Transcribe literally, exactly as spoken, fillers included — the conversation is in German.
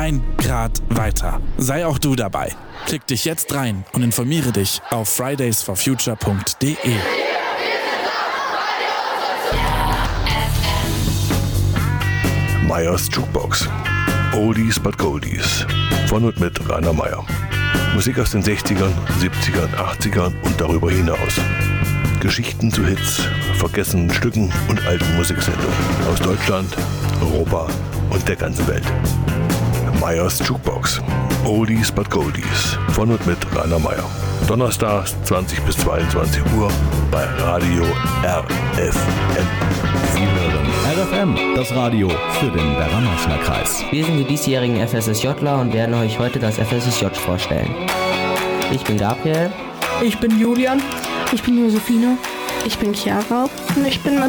ein Grad weiter. Sei auch du dabei. Klick dich jetzt rein und informiere dich auf fridays for future punkt de. Meyers Jukebox. Oldies but Goldies. Von und mit Rainer Meyer. Musik aus den sechzigern, siebzigern, achtzigern und darüber hinaus. Geschichten zu Hits, vergessenen Stücken und alten Musiksendungen aus Deutschland, Europa und der ganzen Welt. Meyers Jukebox. Oldies but Goldies. Von und mit Rainer Meyer. Donnerstags zwanzig bis zweiundzwanzig Uhr bei Radio R F M. Sie hören R F M, das Radio für den Werra-Meißner Kreis. Wir sind die diesjährigen FSSJler und werden euch heute das F S S J vorstellen. Ich bin Gabriel. Ich bin Julian. Ich bin Josephine. Ich bin Chiara. Und ich bin